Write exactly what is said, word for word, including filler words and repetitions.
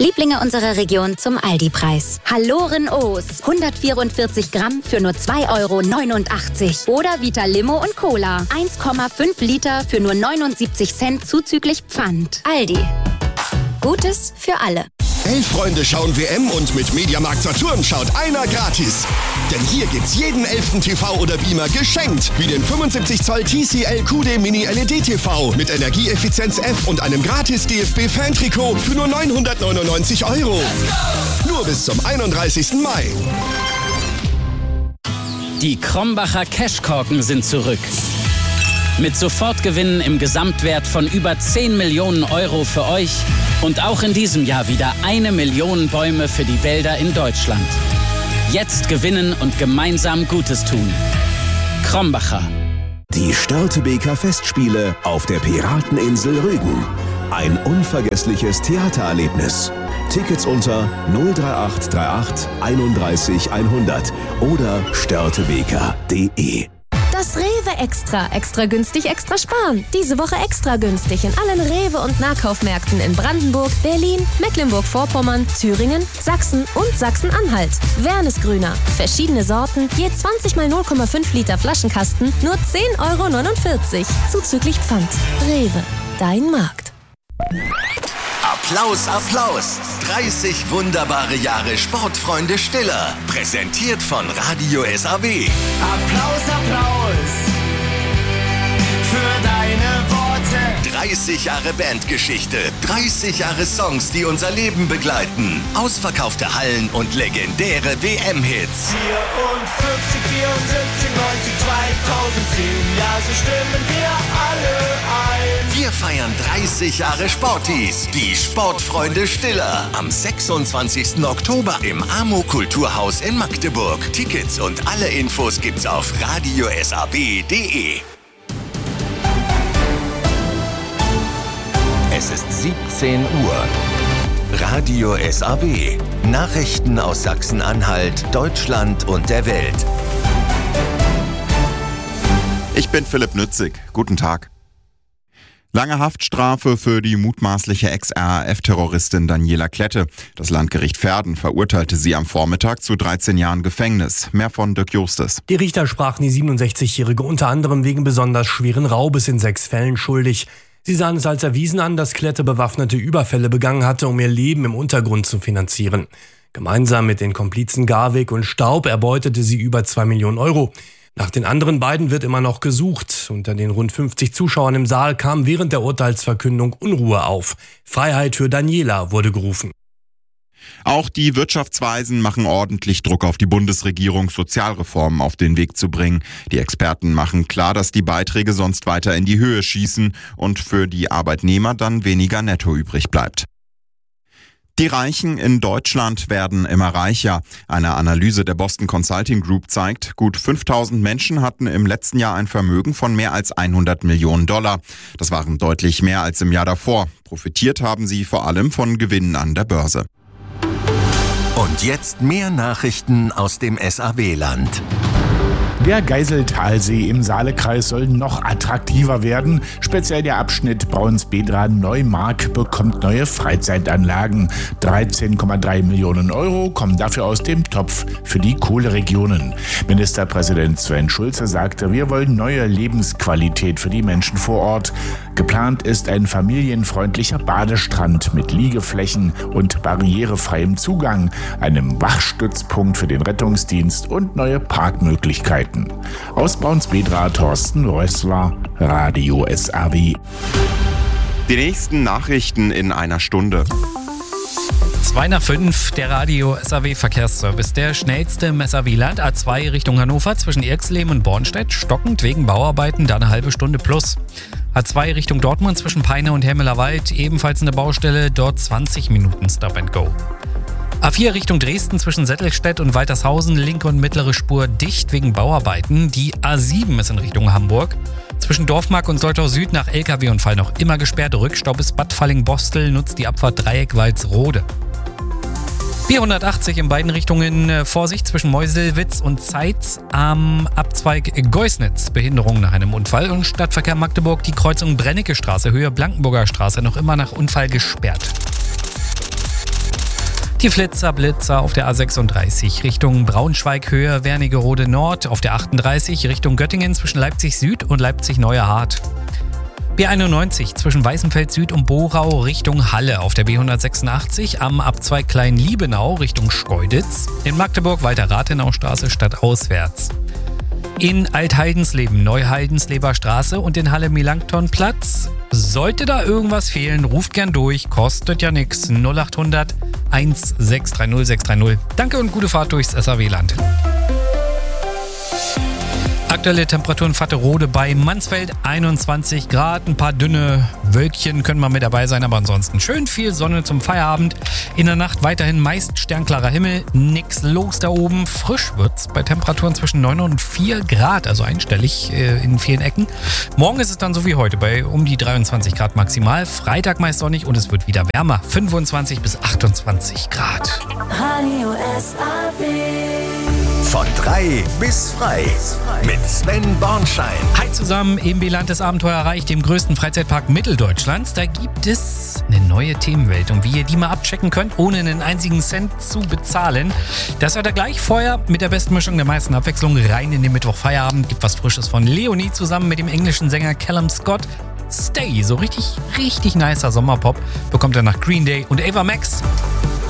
Lieblinge unserer Region zum Aldi-Preis. Halloren O's. hundertvierundvierzig Gramm für nur zwei Euro neunundachtzig. Oder Vita Limo und Cola. eins Komma fünf Liter für nur neunundsiebzig Cent zuzüglich Pfand. Aldi. Gutes für alle. Elf Freunde schauen W M und mit Mediamarkt Saturn schaut einer gratis. Denn hier gibt's jeden elften T V oder Beamer geschenkt. Wie den fünfundsiebzig Zoll T C L Q D Mini L E D T V mit Energieeffizienz F und einem gratis D F B-Fan-Trikot für nur neunhundertneunundneunzig Euro. Nur bis zum einunddreißigsten Mai. Die Krombacher Cashkorken sind zurück. Mit Sofortgewinnen im Gesamtwert von über zehn Millionen Euro für euch und auch in diesem Jahr wieder eine Million Bäume für die Wälder in Deutschland. Jetzt gewinnen und gemeinsam Gutes tun. Krombacher. Die Störtebeker Festspiele auf der Pirateninsel Rügen. Ein unvergessliches Theatererlebnis. Tickets unter null drei acht drei acht einunddreißig hundert oder störtebeker punkt de. Das Rewe Extra. Extra günstig, extra sparen. Diese Woche extra günstig in allen Rewe- und Nahkaufmärkten in Brandenburg, Berlin, Mecklenburg-Vorpommern, Thüringen, Sachsen und Sachsen-Anhalt. Wernesgrüner. Verschiedene Sorten, je zwanzig mal null Komma fünf Liter Flaschenkasten, nur zehn Euro neunundvierzig. Zuzüglich Pfand. Rewe. Dein Markt. Applaus, Applaus! dreißig wunderbare Jahre Sportfreunde Stiller. Präsentiert von Radio S A W. Applaus, Applaus für deine Worte. dreißig Jahre Bandgeschichte, dreißig Jahre Songs, die unser Leben begleiten. Ausverkaufte Hallen und legendäre W M-Hits. vierundfünfzig, vierundsiebzig, neunzig, zweitausendzehn, ja, so stimmen wir alle ein. Wir feiern dreißig Jahre Sportis, die Sportfreunde Stiller. Am sechsundzwanzigsten Oktober im Amo Kulturhaus in Magdeburg. Tickets und alle Infos gibt's auf radio s a w punkt de. Es ist siebzehn Uhr. Radio S A W. Nachrichten aus Sachsen-Anhalt, Deutschland und der Welt. Ich bin Philipp Nützig. Guten Tag. Lange Haftstrafe für die mutmaßliche Ex-R A F-Terroristin Daniela Klette. Das Landgericht Verden verurteilte sie am Vormittag zu dreizehn Jahren Gefängnis. Mehr von Dirk Justes. Die Richter sprachen die siebenundsechzigjährige unter anderem wegen besonders schweren Raubes in sechs Fällen schuldig. Sie sahen es als erwiesen an, dass Klette bewaffnete Überfälle begangen hatte, um ihr Leben im Untergrund zu finanzieren. Gemeinsam mit den Komplizen Garwig und Staub erbeutete sie über zwei Millionen Euro. Nach den anderen beiden wird immer noch gesucht. Unter den rund fünfzig Zuschauern im Saal kam während der Urteilsverkündung Unruhe auf. Freiheit für Daniela wurde gerufen. Auch die Wirtschaftsweisen machen ordentlich Druck auf die Bundesregierung, Sozialreformen auf den Weg zu bringen. Die Experten machen klar, dass die Beiträge sonst weiter in die Höhe schießen und für die Arbeitnehmer dann weniger netto übrig bleibt. Die Reichen in Deutschland werden immer reicher. Eine Analyse der Boston Consulting Group zeigt, gut fünftausend Menschen hatten im letzten Jahr ein Vermögen von mehr als hundert Millionen Dollar. Das waren deutlich mehr als im Jahr davor. Profitiert haben sie vor allem von Gewinnen an der Börse. Und jetzt mehr Nachrichten aus dem S A W-Land. Der Geiseltalsee im Saalekreis soll noch attraktiver werden. Speziell der Abschnitt Braunsbedra-Neumark bekommt neue Freizeitanlagen. dreizehn Komma drei Millionen Euro kommen dafür aus dem Topf für die Kohleregionen. Ministerpräsident Sven Schulze sagte, wir wollen neue Lebensqualität für die Menschen vor Ort. Geplant ist ein familienfreundlicher Badestrand mit Liegeflächen und barrierefreiem Zugang, einem Wachstützpunkt für den Rettungsdienst und neue Parkmöglichkeiten. Aus Braunsbedra, Thorsten Rössler, Radio S A W. Die nächsten Nachrichten in einer Stunde. zwei nach fünf, der Radio S A W Verkehrsservice. Der schnellste im S A W-Land, A zwei Richtung Hannover zwischen Irxleben und Bornstedt, stockend wegen Bauarbeiten, da eine halbe Stunde plus. A zwei Richtung Dortmund zwischen Peine und Hermelerwald, ebenfalls eine Baustelle, dort zwanzig Minuten Stop and Go. A vier Richtung Dresden zwischen Settelstedt und Waltershausen, linke und mittlere Spur dicht wegen Bauarbeiten. Die A sieben ist in Richtung Hamburg. Zwischen Dorfmark und Soltau Süd nach L K W-Unfall noch immer gesperrt. Rückstau bis Bad Falling-Bostel, nutzt die Abfahrt Dreieck Walsrode. vierhundertachtzig in beiden Richtungen, Vorsicht zwischen Meuselwitz und Zeitz am Abzweig Geusnitz. Behinderung nach einem Unfall. Und Stadtverkehr Magdeburg, die Kreuzung Brennecke Straße, Höhe Blankenburger Straße, noch immer nach Unfall gesperrt. Die Flitzer, Blitzer auf der A sechsunddreißig Richtung Braunschweig-Höhe, Wernigerode Nord, auf der achtunddreißig Richtung Göttingen zwischen Leipzig Süd und Leipzig Neue Hart. B einundneunzig zwischen Weißenfeld Süd und Borau Richtung Halle, auf der B hundertsechsundachtzig am Abzweig Klein-Liebenau Richtung Schkeuditz. In Magdeburg weiter Rathenaustraße stadtauswärts. In Altheidensleben, Neuheidensleber Straße und in Halle Melanchthonplatz. Sollte da irgendwas fehlen, ruft gern durch, kostet ja nix. null achthundert eins sechs drei null sechs drei null. Danke und gute Fahrt durchs S A W-Land. Aktuelle Temperaturen Vatterode bei Mansfeld einundzwanzig Grad. Ein paar dünne Wölkchen können mal mit dabei sein, aber ansonsten schön viel Sonne zum Feierabend. In der Nacht weiterhin meist sternklarer Himmel, nix los da oben. Frisch wird's bei Temperaturen zwischen neun und vier Grad, also einstellig äh, in vielen Ecken. Morgen ist es dann so wie heute bei um die dreiundzwanzig Grad maximal. Freitag meist sonnig und es wird wieder wärmer, fünfundzwanzig bis achtundzwanzig Grad. Radio S A W. Von drei bis frei mit Sven Bornschein. Hi zusammen, im Bilantes Abenteuerreich, dem größten Freizeitpark Mitteldeutschlands. Da gibt es eine neue Themenwelt und wie ihr die mal abchecken könnt, ohne einen einzigen Cent zu bezahlen. Das hört ihr gleich. Vorher mit der besten Mischung der meisten Abwechslung rein in den Mittwochfeierabend. Gibt was Frisches von Leonie zusammen mit dem englischen Sänger Callum Scott. Stay, so richtig, richtig nicer Sommerpop bekommt er nach Green Day und Ava Max.